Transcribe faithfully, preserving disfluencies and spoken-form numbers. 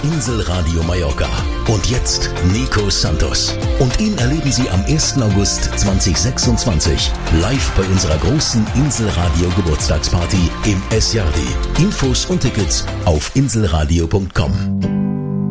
Inselradio Mallorca. Und jetzt Nico Santos. Und ihn erleben Sie am ersten August zweitausendsechsundzwanzig live bei unserer großen Inselradio Geburtstagsparty im S-Jardi. Infos und Tickets auf inselradio punkt com.